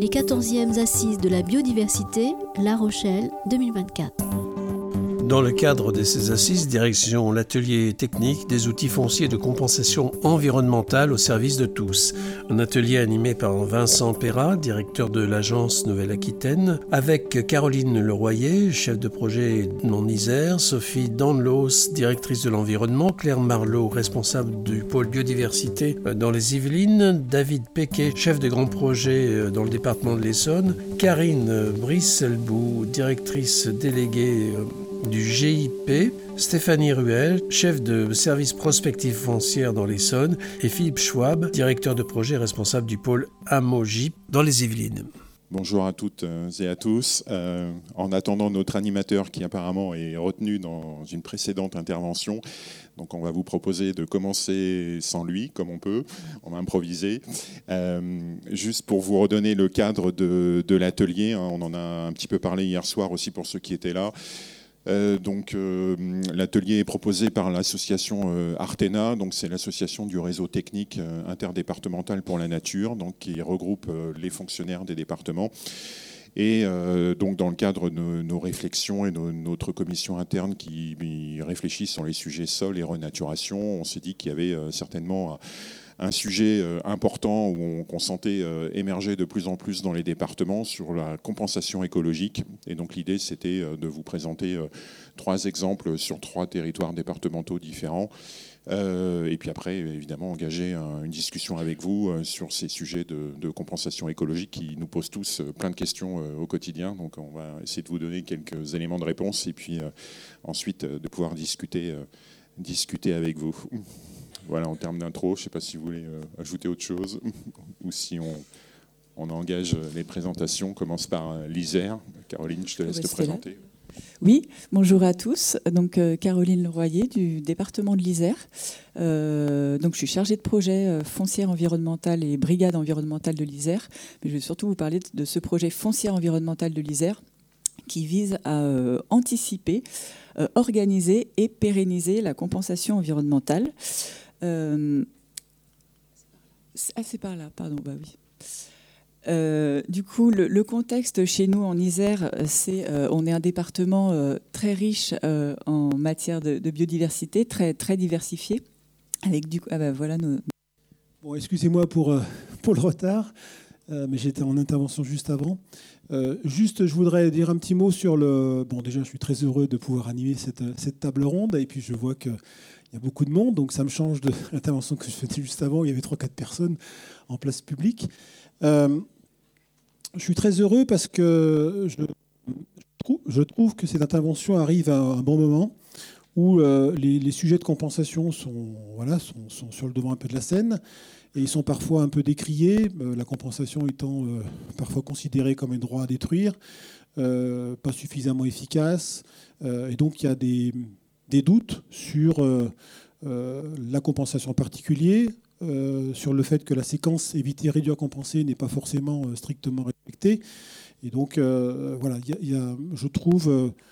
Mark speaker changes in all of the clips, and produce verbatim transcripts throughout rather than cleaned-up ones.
Speaker 1: les quatorzièmes Assises de la biodiversité, La Rochelle deux mille vingt-quatre.
Speaker 2: Dans le cadre de ces assises, direction l'atelier technique des outils fonciers de compensation environnementale au service de tous. Un atelier animé par Vincent Perrat, directeur de l'agence Nouvelle-Aquitaine, avec Caroline Leroyer, chef de projet en Isère, Sophie Danlos, directrice de l'environnement, Claire Marlot, responsable du pôle biodiversité dans les Yvelines, David Péquet, chef de grand projet dans le département de l'Essonne, Karine Brisselbou, directrice déléguée du G I P, Stéphanie Ruel, chef de service prospective foncière dans l'Essonne, et Philippe Schwab, directeur de projet responsable du pôle Amogip dans les Yvelines.
Speaker 3: Bonjour à toutes et à tous. Euh, en attendant notre animateur qui apparemment est retenu dans une précédente intervention, donc on va vous proposer de commencer sans lui, comme on peut, on va improviser. Euh, juste pour vous redonner le cadre de, de l'atelier, hein, on en a un petit peu parlé hier soir aussi pour ceux qui étaient là. Euh, donc, euh, l'atelier est proposé par l'association euh, Artena, donc c'est l'association du réseau technique euh, interdépartemental pour la nature, donc qui regroupe euh, les fonctionnaires des départements. Et euh, donc dans le cadre de nos, nos réflexions et de notre commission interne qui réfléchit sur les sujets sol et renaturation, on s'est dit qu'il y avait euh, certainement un sujet important où on, qu'on sentait émerger de plus en plus dans les départements sur la compensation écologique. Et donc l'idée, c'était de vous présenter trois exemples sur trois territoires départementaux différents. Euh, et puis après, évidemment, engager un, une discussion avec vous sur ces sujets de, de compensation écologique qui nous posent tous plein de questions au quotidien. Donc on va essayer de vous donner quelques éléments de réponse et puis euh, ensuite de pouvoir discuter, euh, discuter avec vous. Voilà, en termes d'intro, je ne sais pas si vous voulez euh, ajouter autre chose ou si on, on engage les présentations. On commence par euh, l'Isère. Caroline, je te laisse te présenter.
Speaker 4: Oui, bonjour à tous. Donc, euh, Caroline Leroyer du département de l'Isère. Euh, donc, je suis chargée de projet euh, foncière environnementale et brigade environnementale de l'Isère. Mais je vais surtout vous parler de ce projet foncière environnementale de l'Isère qui vise à euh, anticiper, euh, organiser et pérenniser la compensation environnementale. Euh, ah, c'est par là, pardon, bah oui. Euh, du coup, le, le contexte chez nous en Isère, c'est euh, on est un département euh, très riche euh, en matière de, de biodiversité, très très diversifié. Avec du coup, ah bah voilà nos.
Speaker 5: Bon, excusez-moi pour euh, pour le retard, euh, mais j'étais en intervention juste avant. Euh, juste, je voudrais dire un petit mot sur le. Bon, déjà, je suis très heureux de pouvoir animer cette cette table ronde, et puis je vois que. Il y a beaucoup de monde, donc ça me change de l'intervention que je faisais juste avant. Il y avait trois quatre personnes en place publique. Euh, je suis très heureux parce que je, je trouve que cette intervention arrive à un bon moment où euh, les, les sujets de compensation sont, voilà, sont, sont sur le devant un peu de la scène et ils sont parfois un peu décriés, euh, la compensation étant euh, parfois considérée comme un droit à détruire, euh, pas suffisamment efficace. Euh, et donc il y a des... des doutes sur euh, euh, la compensation en particulier, euh, sur le fait que la séquence éviter, réduire, compenser n'est pas forcément euh, strictement respectée. Et donc, euh, voilà, il y, y a, je trouve,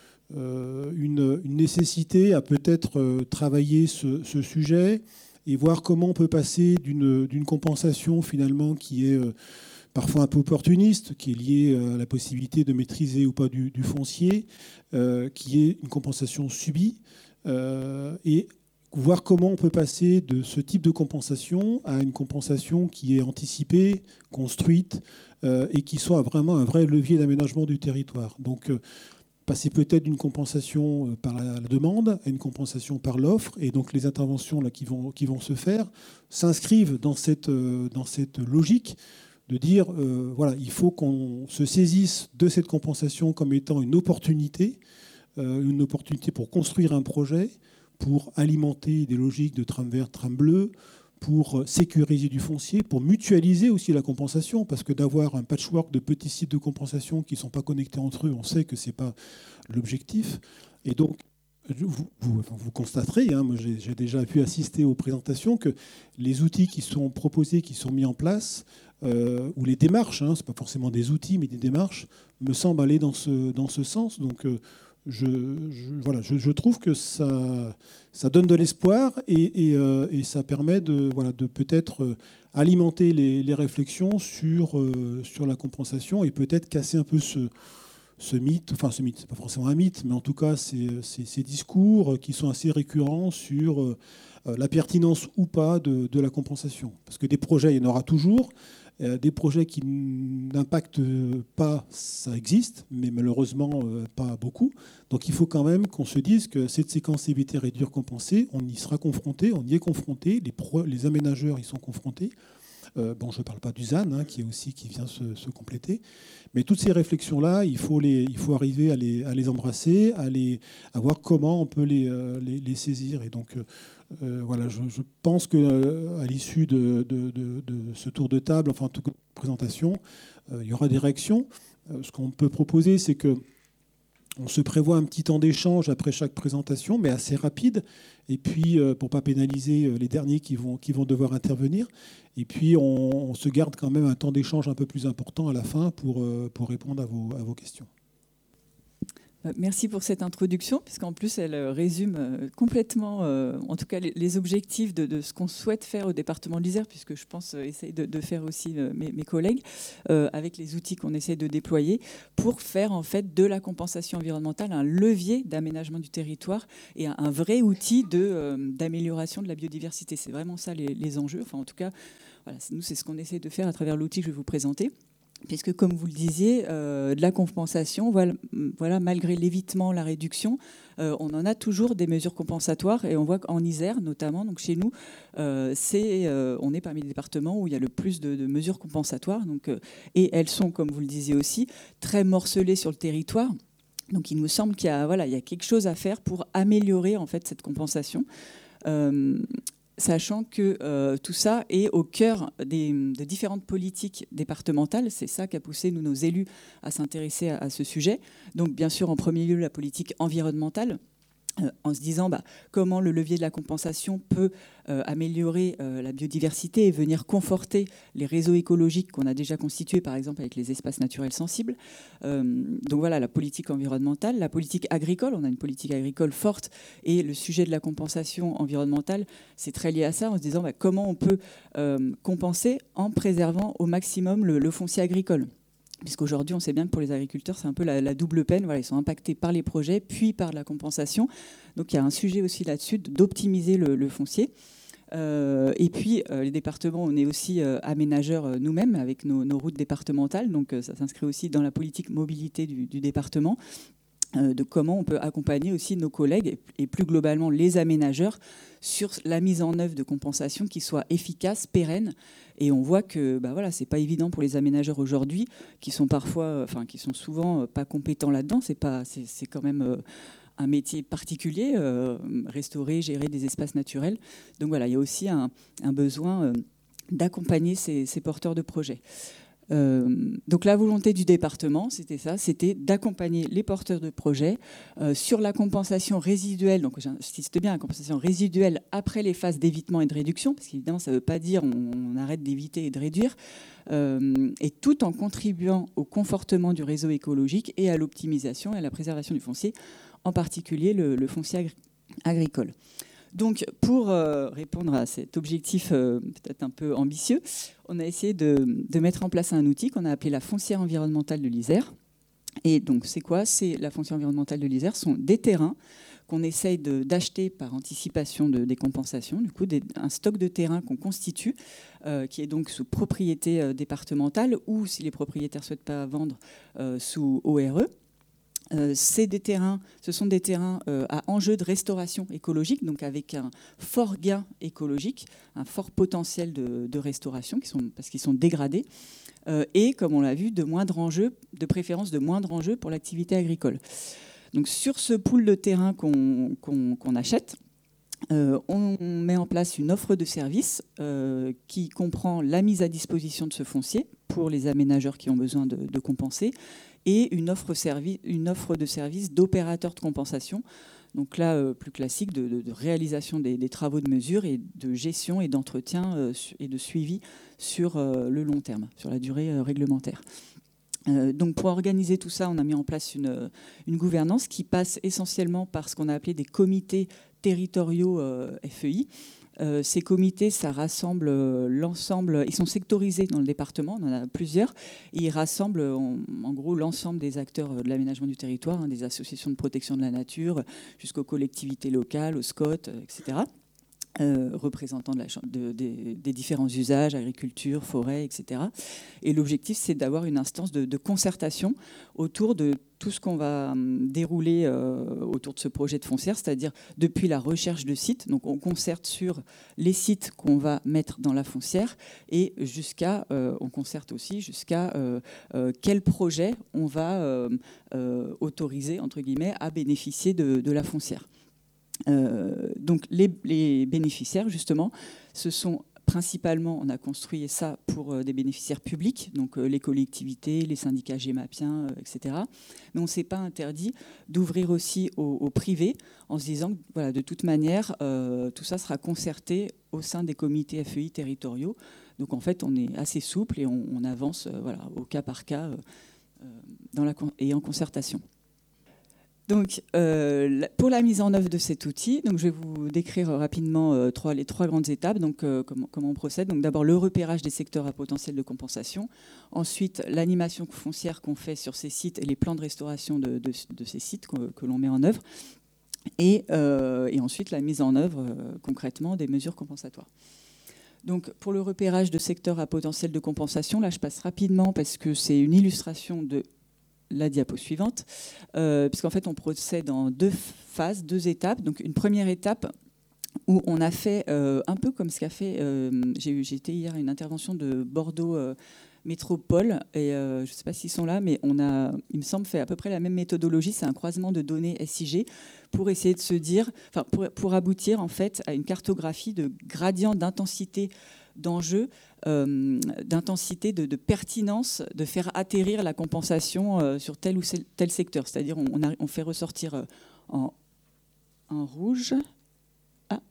Speaker 5: euh, une, une nécessité à peut-être euh, travailler ce, ce sujet et voir comment on peut passer d'une, d'une compensation finalement qui est euh, parfois un peu opportuniste, qui est liée à la possibilité de maîtriser ou pas du, du foncier, euh, qui est une compensation subie, Euh, et voir comment on peut passer de ce type de compensation à une compensation qui est anticipée, construite euh, et qui soit vraiment un vrai levier d'aménagement du territoire. Donc euh, passer peut-être d'une compensation par la, la demande à une compensation par l'offre, et donc les interventions là, qui, vont, qui vont se faire s'inscrivent dans cette, euh, dans cette logique de dire euh, voilà, il faut qu'on se saisisse de cette compensation comme étant une opportunité, une opportunité pour construire un projet, pour alimenter des logiques de trame verte, trame bleue, pour sécuriser du foncier, pour mutualiser aussi la compensation, parce que d'avoir un patchwork de petits sites de compensation qui ne sont pas connectés entre eux, on sait que ce n'est pas l'objectif. Et donc, vous, vous, enfin, vous constaterez, hein, moi j'ai, j'ai déjà pu assister aux présentations, que les outils qui sont proposés, qui sont mis en place, euh, ou les démarches, hein, ce n'est pas forcément des outils, mais des démarches, me semblent aller dans ce, dans ce sens. Donc, euh, Je, je, voilà, je, je trouve que ça, ça donne de l'espoir et, et, euh, et ça permet de, voilà, de peut-être alimenter les, les réflexions sur, euh, sur la compensation et peut-être casser un peu ce, ce mythe, enfin ce mythe, c'est pas forcément un mythe, mais en tout cas ces, ces, ces discours qui sont assez récurrents sur euh, la pertinence ou pas de, de la compensation. Parce que des projets, il y en aura toujours. Euh, des projets qui n'impactent pas, ça existe, mais malheureusement euh, pas beaucoup. Donc il faut quand même qu'on se dise que cette séquence éviter, réduire, compenser, on y sera confronté, on y est confronté, les, pro, les aménageurs y sont confrontés. Euh, bon, je ne parle pas du Z A N, hein, qui est aussi qui vient se, se compléter, mais toutes ces réflexions-là, il faut les, il faut arriver à les, à les embrasser, à les, à voir comment on peut les, euh, les, les saisir. Et donc euh, voilà, je, je pense que euh, à l'issue de, de, de, de ce tour de table, enfin en toute présentation, euh, il y aura des réactions. Euh, ce qu'on peut proposer, c'est que on se prévoit un petit temps d'échange après chaque présentation, mais assez rapide. Et puis, euh, pour ne pas pénaliser les derniers qui vont, qui vont devoir intervenir. Et puis, on, on se garde quand même un temps d'échange un peu plus important à la fin pour, euh, pour répondre à vos, à vos questions.
Speaker 4: Merci pour cette introduction, puisqu'en plus, elle résume complètement, euh, en tout cas, les, les objectifs de, de ce qu'on souhaite faire au département de l'Isère, puisque je pense euh, essayer de, de faire aussi euh, mes, mes collègues, euh, avec les outils qu'on essaie de déployer, pour faire en fait de la compensation environnementale un levier d'aménagement du territoire et un, un vrai outil de, euh, d'amélioration de la biodiversité. C'est vraiment ça les, les enjeux. Enfin, en tout cas, voilà, nous, c'est ce qu'on essaie de faire à travers l'outil que je vais vous présenter. Puisque, comme vous le disiez, euh, de la compensation, voilà, voilà, malgré l'évitement, la réduction, euh, on en a toujours des mesures compensatoires. Et on voit qu'en Isère, notamment, donc chez nous, euh, c'est, euh, on est parmi les départements où il y a le plus de, de mesures compensatoires. Donc, euh, et elles sont, comme vous le disiez aussi, très morcelées sur le territoire. Donc, il nous semble qu'il y a, voilà, il y a quelque chose à faire pour améliorer en fait, cette compensation. Euh, Sachant que euh, tout ça est au cœur des, des différentes politiques départementales. C'est ça qui a poussé nous, nos élus à s'intéresser à, à ce sujet. Donc bien sûr, en premier lieu, la politique environnementale, euh, en se disant bah, comment le levier de la compensation peut euh, améliorer euh, la biodiversité et venir conforter les réseaux écologiques qu'on a déjà constitués, par exemple avec les espaces naturels sensibles. Euh, donc voilà, la politique environnementale. La politique agricole, on a une politique agricole forte et le sujet de la compensation environnementale, c'est très lié à ça, en se disant bah, comment on peut euh, compenser en préservant au maximum le, le foncier agricole. Puisqu'aujourd'hui, on sait bien que pour les agriculteurs, c'est un peu la, la double peine. Voilà, ils sont impactés par les projets, puis par la compensation. Donc il y a un sujet aussi là-dessus d'optimiser le, le foncier. Euh, et puis, euh, les départements, on est aussi euh, aménageurs euh, nous-mêmes avec nos, nos routes départementales. Donc euh, ça s'inscrit aussi dans la politique mobilité du, du département, euh, de comment on peut accompagner aussi nos collègues et, et plus globalement les aménageurs sur la mise en œuvre de compensation qui soit efficace, pérenne. Et on voit que bah voilà, c'est pas évident pour les aménageurs aujourd'hui, qui sont parfois, enfin qui sont souvent pas compétents là-dedans. C'est pas, c'est, c'est quand même euh, un métier particulier, euh, restaurer, gérer des espaces naturels. Donc voilà, il y a aussi un, un besoin euh, d'accompagner ces, ces porteurs de projets. Euh, donc la volonté du département, c'était ça, c'était d'accompagner les porteurs de projets euh, sur la compensation résiduelle, donc j'insiste bien, la compensation résiduelle après les phases d'évitement et de réduction, parce qu'évidemment ça ne veut pas dire on, on arrête d'éviter et de réduire, euh, et tout en contribuant au confortement du réseau écologique et à l'optimisation et à la préservation du foncier, en particulier le, le foncier agri- agricole. Donc, pour euh, répondre à cet objectif euh, peut-être un peu ambitieux, on a essayé de, de mettre en place un outil qu'on a appelé la foncière environnementale de l'Isère. Et donc, c'est quoi ? C'est la foncière environnementale de l'Isère, ce sont des terrains qu'on essaye de, d'acheter par anticipation de, des compensations, du coup, des, un stock de terrains qu'on constitue, euh, qui est donc sous propriété euh, départementale ou, si les propriétaires ne souhaitent pas vendre, euh, sous O R E. Euh, c'est des terrains, ce sont des terrains euh, à enjeu de restauration écologique, donc avec un fort gain écologique, un fort potentiel de, de restauration, qui sont, parce qu'ils sont dégradés, euh, et comme on l'a vu, de moindres enjeux, de préférence de moindres enjeux pour l'activité agricole. Donc sur ce pool de terrain qu'on, qu'on, qu'on achète, euh, on met en place une offre de service euh, qui comprend la mise à disposition de ce foncier pour les aménageurs qui ont besoin de, de compenser, et une offre, servi- une offre de service d'opérateur de compensation, donc là, euh, plus classique, de, de, de réalisation des, des travaux de mesure et de gestion et d'entretien euh, et de suivi sur euh, le long terme, sur la durée euh, réglementaire. Euh, donc pour organiser tout ça, on a mis en place une, une gouvernance qui passe essentiellement par ce qu'on a appelé des comités territoriaux euh, F E I, Euh, ces comités, ça rassemble euh, l'ensemble, ils sont sectorisés dans le département, on en a plusieurs, et ils rassemblent en, en gros l'ensemble des acteurs de l'aménagement du territoire, hein, des associations de protection de la nature, jusqu'aux collectivités locales, aux SCOT, euh, et cetera. Euh, représentants de la, de, de, des différents usages, agriculture, forêt, et cetera. Et l'objectif, c'est d'avoir une instance de, de concertation autour de tout ce qu'on va hum, dérouler euh, autour de ce projet de foncière, c'est-à-dire depuis la recherche de sites. Donc, on concerte sur les sites qu'on va mettre dans la foncière et jusqu'à, euh, on concerte aussi jusqu'à euh, euh, quel projet on va euh, euh, autoriser, entre guillemets, à bénéficier de, de la foncière. Euh, donc les, les bénéficiaires, justement, ce sont principalement, on a construit ça pour euh, des bénéficiaires publics, donc euh, les collectivités, les syndicats gémapiens, euh, et cetera. Mais on ne s'est pas interdit d'ouvrir aussi au, au privé en se disant que voilà, de toute manière, euh, tout ça sera concerté au sein des comités F E I territoriaux. Donc en fait, on est assez souple et on, on avance euh, voilà, au cas par cas euh, dans la, et en concertation. Donc, euh, pour la mise en œuvre de cet outil, donc je vais vous décrire rapidement euh, trois, les trois grandes étapes. Donc, euh, comment, comment on procède. Donc, d'abord, le repérage des secteurs à potentiel de compensation. Ensuite, l'animation foncière qu'on fait sur ces sites et les plans de restauration de, de, de ces sites que, que l'on met en œuvre. Et, euh, et ensuite, la mise en œuvre euh, concrètement des mesures compensatoires. Donc, pour le repérage de secteurs à potentiel de compensation, là, je passe rapidement parce que c'est une illustration de la diapo suivante, euh, puisqu'en fait on procède en deux phases, deux étapes. Donc une première étape où on a fait euh, un peu comme ce qu'a fait, euh, j'ai, j'ai été hier à une intervention de Bordeaux euh, Métropole, et euh, je ne sais pas s'ils sont là, mais on a, il me semble, fait à peu près la même méthodologie, c'est un croisement de données S I G pour essayer de se dire, enfin pour, pour aboutir en fait à une cartographie de gradient d'intensité d'enjeux, euh, d'intensité, de, de pertinence, de faire atterrir la compensation euh, sur tel ou tel secteur. C'est-à-dire on, on, a, on fait ressortir euh, en, en rouge... Ah.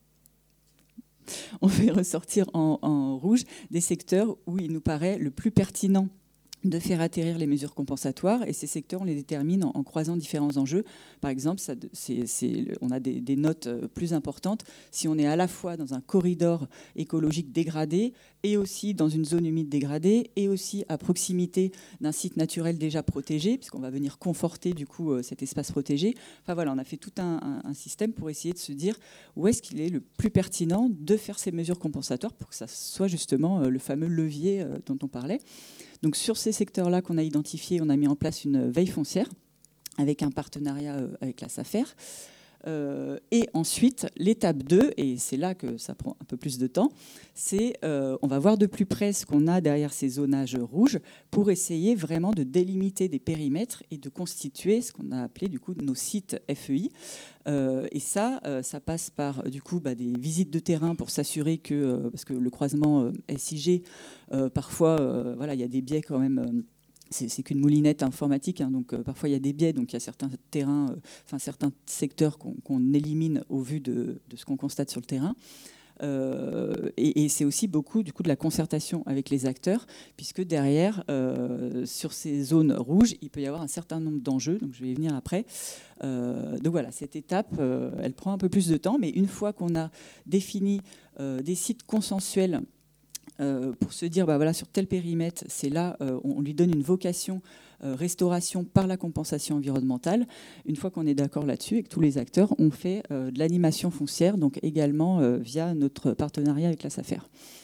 Speaker 4: On fait ressortir en, en rouge des secteurs où il nous paraît le plus pertinent de faire atterrir les mesures compensatoires, et ces secteurs, on les détermine en, en croisant différents enjeux. Par exemple, ça, c'est, c'est, on a des, des notes plus importantes si on est à la fois dans un corridor écologique dégradé et aussi dans une zone humide dégradée et aussi à proximité d'un site naturel déjà protégé, puisqu'on va venir conforter du coup cet espace protégé. Enfin voilà, on a fait tout un, un, un système pour essayer de se dire où est-ce qu'il est le plus pertinent de faire ces mesures compensatoires pour que ça soit justement le fameux levier dont on parlait. Donc sur ces secteurs-là qu'on a identifiés, on a mis en place une veille foncière avec un partenariat avec la SAFER. Euh, et ensuite, l'étape deux, et c'est là que ça prend un peu plus de temps, c'est euh, on va voir de plus près ce qu'on a derrière ces zonages rouges pour essayer vraiment de délimiter des périmètres et de constituer ce qu'on a appelé du coup nos sites F E I. Euh, et ça, euh, ça passe par du coup bah, des visites de terrain pour s'assurer que, euh, parce que le croisement euh, S I G, euh, parfois, euh, voilà, il y a des biais quand même. Euh, C'est, c'est qu'une moulinette informatique, hein, donc euh, parfois il y a des biais, donc il y a certains terrains, euh, enfin certains secteurs qu'on, qu'on élimine au vu de, de ce qu'on constate sur le terrain. Euh, et, et c'est aussi beaucoup du coup de la concertation avec les acteurs, puisque derrière, euh, sur ces zones rouges, il peut y avoir un certain nombre d'enjeux, donc je vais y venir après. Euh, donc voilà, cette étape, euh, elle prend un peu plus de temps, mais une fois qu'on a défini euh, des sites consensuels, Euh, pour se dire, bah voilà, sur tel périmètre, c'est là, euh, on, on lui donne une vocation euh, restauration par la compensation environnementale. Une fois qu'on est d'accord là-dessus, avec tous les acteurs, on fait euh, de l'animation foncière, donc également euh, via notre partenariat avec la SAFER.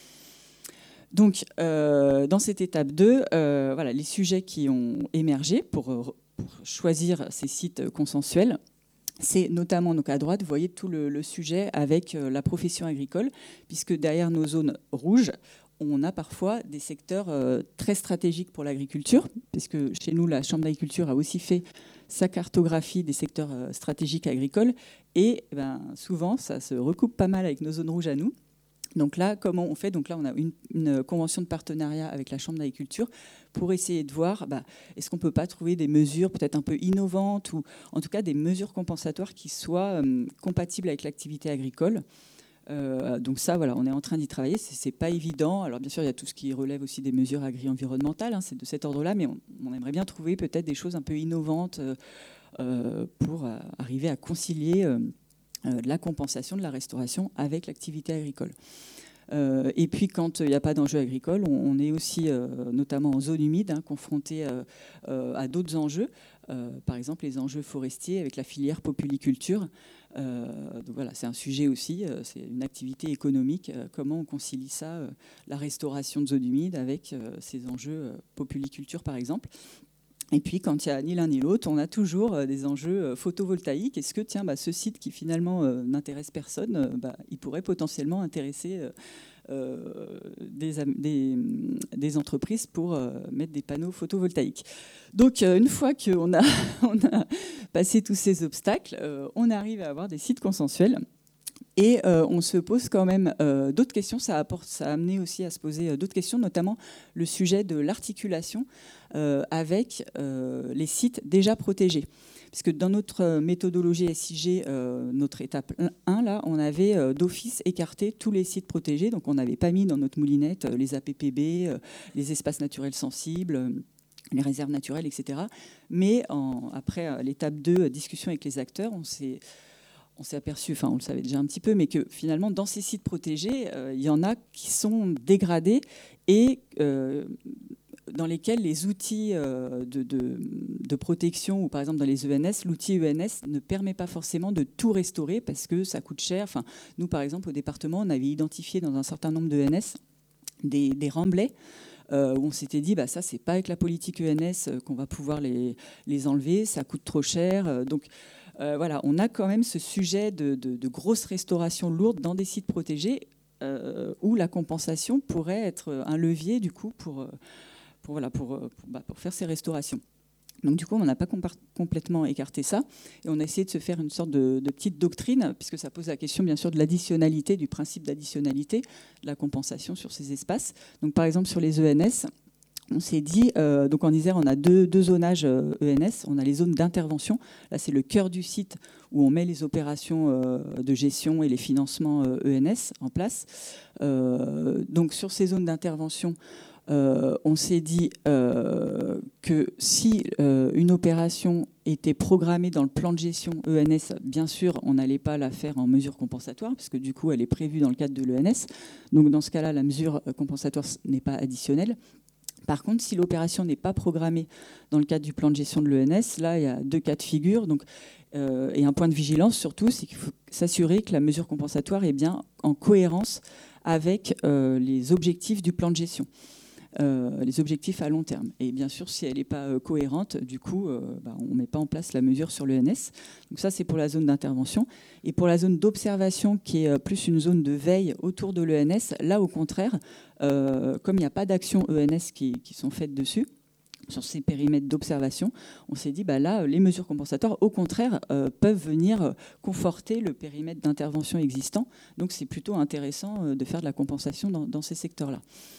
Speaker 4: Donc, euh, dans cette étape deux, euh, voilà, les sujets qui ont émergé pour, pour choisir ces sites consensuels. C'est notamment, donc à droite, vous voyez tout le, le sujet avec euh, la profession agricole, puisque derrière nos zones rouges, on a parfois des secteurs euh, très stratégiques pour l'agriculture, puisque chez nous, la Chambre d'agriculture a aussi fait sa cartographie des secteurs euh, stratégiques agricoles, et ben, souvent, ça se recoupe pas mal avec nos zones rouges à nous. Donc là, comment on fait ? Donc là, on a une, une convention de partenariat avec la Chambre d'agriculture pour essayer de voir, bah, est-ce qu'on ne peut pas trouver des mesures peut-être un peu innovantes ou en tout cas des mesures compensatoires qui soient euh, compatibles avec l'activité agricole. Euh, donc ça, voilà, on est en train d'y travailler. C'est, c'est pas évident. Alors bien sûr, il y a tout ce qui relève aussi des mesures agri-environnementales, hein, c'est de cet ordre-là, mais on, on aimerait bien trouver peut-être des choses un peu innovantes euh, pour euh, arriver à concilier euh, euh, de la compensation de la restauration avec l'activité agricole. Euh, et puis quand il n'y a pas d'enjeu agricole, on, on est aussi, euh, notamment en zone humide, hein, confronté euh, euh, à d'autres enjeux, euh, par exemple les enjeux forestiers avec la filière populiculture. Euh, donc voilà, c'est un sujet aussi, euh, c'est une activité économique. Euh, comment on concilie ça, euh, la restauration de zones humides avec euh, ces enjeux euh, populiculture par exemple. Et puis, quand il n'y a ni l'un ni l'autre, on a toujours euh, des enjeux euh, photovoltaïques. Est-ce que, tiens, bah, ce site qui finalement euh, n'intéresse personne, euh, bah, il pourrait potentiellement intéresser euh, euh, des, des, des entreprises pour euh, mettre des panneaux photovoltaïques. Donc, euh, une fois qu'on a, on a passé tous ces obstacles, euh, on arrive à avoir des sites consensuels. Et euh, on se pose quand même euh, d'autres questions. Ça, apporte, ça a amené aussi à se poser euh, d'autres questions, notamment le sujet de l'articulation euh, avec euh, les sites déjà protégés. Puisque dans notre méthodologie S I G, euh, notre étape un, là, on avait euh, d'office écarté tous les sites protégés. Donc on n'avait pas mis dans notre moulinette euh, les A P P B, euh, les espaces naturels sensibles, euh, les réserves naturelles, et cetera. Mais en, après euh, l'étape deux, discussion avec les acteurs, on s'est... On s'est aperçu, enfin on le savait déjà un petit peu, mais que finalement dans ces sites protégés, euh, il y en a qui sont dégradés et euh, dans lesquels les outils euh, de, de, de protection, ou par exemple dans les E N S, l'outil E N S ne permet pas forcément de tout restaurer parce que ça coûte cher. Enfin, nous par exemple au département, on avait identifié dans un certain nombre de E N S des, des remblais. Euh, où on s'était dit, bah, ça, c'est pas avec la politique E N S qu'on va pouvoir les, les enlever, ça coûte trop cher. Euh, donc, euh, voilà, on a quand même ce sujet de, de, de grosses restaurations lourdes dans des sites protégés euh, où la compensation pourrait être un levier, du coup, pour, pour, voilà, pour, pour, bah, pour faire ces restaurations. Donc du coup, on n'a pas compar- complètement écarté ça et on a essayé de se faire une sorte de, de petite doctrine, puisque ça pose la question bien sûr de l'additionnalité, du principe d'additionnalité, de la compensation sur ces espaces. Donc par exemple sur les E N S, on s'est dit, euh, donc en Isère, on a deux, deux zonages euh, E N S. On a les zones d'intervention. Là, c'est le cœur du site où on met les opérations euh, de gestion et les financements euh, E N S en place. Euh, donc sur ces zones d'intervention, Euh, on s'est dit euh, que si euh, une opération était programmée dans le plan de gestion E N S, bien sûr, on n'allait pas la faire en mesure compensatoire, parce que du coup, elle est prévue dans le cadre de l'E N S. Donc, dans ce cas-là, la mesure compensatoire n'est pas additionnelle. Par contre, si l'opération n'est pas programmée dans le cadre du plan de gestion de l'E N S, là, il y a deux cas de figure. Donc, euh, et un point de vigilance, surtout, c'est qu'il faut s'assurer que la mesure compensatoire est bien en cohérence avec euh, les objectifs du plan de gestion. Euh, les objectifs à long terme. Et bien sûr, si elle n'est pas euh, cohérente, du coup, euh, bah, on ne met pas en place la mesure sur l'E N S. Donc ça, c'est pour la zone d'intervention. Et pour la zone d'observation, qui est euh, plus une zone de veille autour de l'E N S, là, au contraire, euh, comme il n'y a pas d'actions E N S qui, qui sont faites dessus, sur ces périmètres d'observation, on s'est dit, bah là, les mesures compensatoires, au contraire, euh, peuvent venir conforter le périmètre d'intervention existant. Donc c'est plutôt intéressant euh, de faire de la compensation dans, dans ces secteurs-là.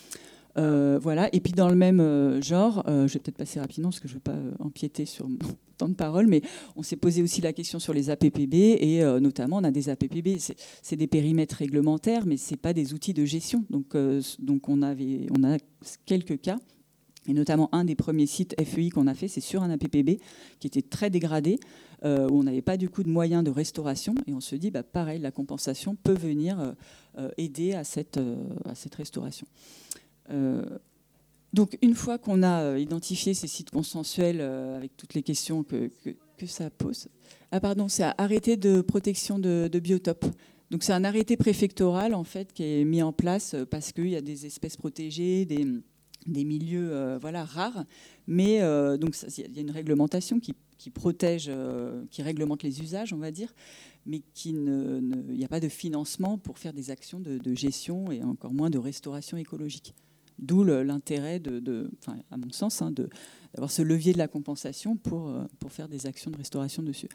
Speaker 4: Euh, voilà. Et puis dans le même euh, genre, euh, je vais peut-être passer rapidement parce que je ne veux pas euh, empiéter sur mon temps de parole, mais on s'est posé aussi la question sur les A P P B et euh, notamment on a des A P P B, c'est, c'est des périmètres réglementaires, mais ce n'est pas des outils de gestion. Donc, euh, donc on, avait, on a quelques cas. Et notamment un des premiers sites F E I qu'on a fait, c'est sur un A P P B qui était très dégradé, euh, où on n'avait pas du coup de moyens de restauration. Et on se dit, bah, pareil, la compensation peut venir euh, aider à cette, euh, à cette restauration. Euh, donc une fois qu'on a identifié ces sites consensuels euh, avec toutes les questions que, que, que ça pose, ah pardon, c'est arrêté de protection de, de biotopes. Donc c'est un arrêté préfectoral en fait qui est mis en place parce qu'il y a des espèces protégées, des, des milieux euh, voilà rares, mais euh, donc il y a une réglementation qui, qui protège, euh, qui réglemente les usages, on va dire, mais il n'y a pas de financement pour faire des actions de, de gestion et encore moins de restauration écologique. D'où l'intérêt, de, de, enfin, à mon sens, hein, de, d'avoir ce levier de la compensation pour, pour faire des actions de restauration dessus.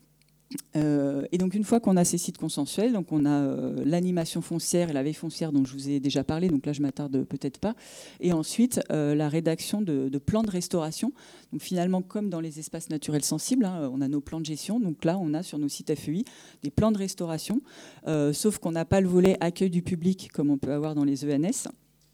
Speaker 4: Euh, et donc une fois qu'on a ces sites consensuels, donc on a euh, l'animation foncière et la veille foncière dont je vous ai déjà parlé, donc là je m'attarde peut-être pas, et ensuite euh, la rédaction de, de plans de restauration. Donc finalement comme dans les espaces naturels sensibles, hein, on a nos plans de gestion, donc là on a sur nos sites F E I des plans de restauration, euh, sauf qu'on n'a pas le volet accueil du public comme on peut avoir dans les E N S.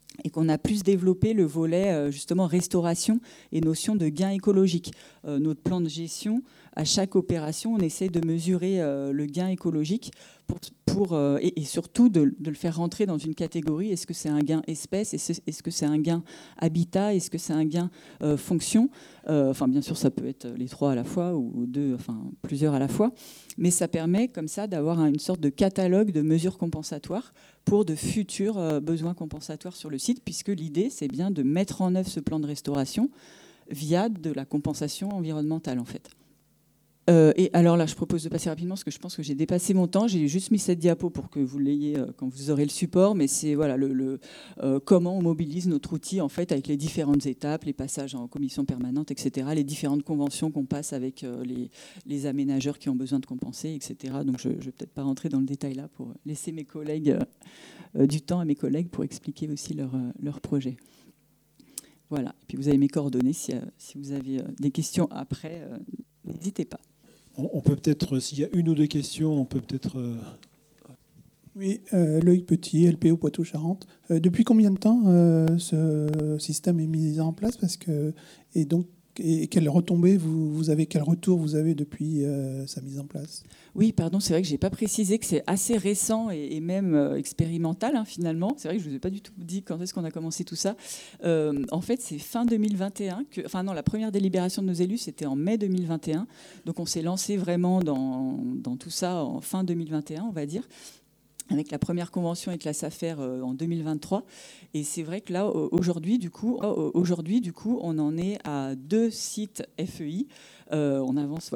Speaker 4: et qu'on a plus développé le volet euh, justement restauration et notion de gain écologique. Euh, notre plan de gestion, à chaque opération, on essaie de mesurer euh, le gain écologique pour, pour, euh, et, et surtout de, de le faire rentrer dans une catégorie. Est-ce que c'est un gain espèce? Est-ce, est-ce que c'est un gain habitat? Est-ce que c'est un gain euh, fonction? euh, Enfin, bien sûr, ça peut être les trois à la fois ou deux, enfin plusieurs à la fois. Mais ça permet comme ça d'avoir une sorte de catalogue de mesures compensatoires pour de futurs euh, besoins compensatoires sur le site, puisque l'idée, c'est bien de mettre en œuvre ce plan de restauration via de la compensation environnementale, en fait. Euh, et alors là, je propose de passer rapidement parce que je pense que j'ai dépassé mon temps. J'ai juste mis cette diapo pour que vous l'ayez euh, quand vous aurez le support, mais c'est voilà, le, le, euh, comment on mobilise notre outil en fait, avec les différentes étapes, les passages en commission permanente, et cetera, les différentes conventions qu'on passe avec euh, les, les aménageurs qui ont besoin de compenser, et cetera. Donc je ne vais peut-être pas rentrer dans le détail là pour laisser mes collègues, euh, du temps à mes collègues pour expliquer aussi leur, euh, leur projet. Voilà. Et puis vous avez mes coordonnées. Si, euh, si vous avez euh, des questions après, euh, n'hésitez pas.
Speaker 5: On peut peut-être, s'il y a une ou deux questions, on peut peut-être... Euh...
Speaker 6: Oui, euh, Loïc Petit, L P O Poitou-Charentes. Euh, depuis combien de temps euh, ce système est mis en place? Parce que, et donc, et quelles retombées vous, vous avez, quel retour vous avez depuis euh, sa mise en place?
Speaker 4: Oui, pardon, c'est vrai que je n'ai pas précisé que c'est assez récent et, et même euh, expérimental, hein, finalement. C'est vrai que je ne vous ai pas du tout dit quand est-ce qu'on a commencé tout ça. Euh, en fait, c'est fin deux mille vingt et un. Que, enfin non, la première délibération de nos élus, c'était en mai deux mille vingt et un. Donc on s'est lancé vraiment dans, dans tout ça en fin deux mille vingt et un, on va dire, avec la première convention avec la SAFER en deux mille vingt-trois. Et c'est vrai que là, aujourd'hui, du coup, aujourd'hui, du coup, on en est à deux sites F E I. Euh, on avance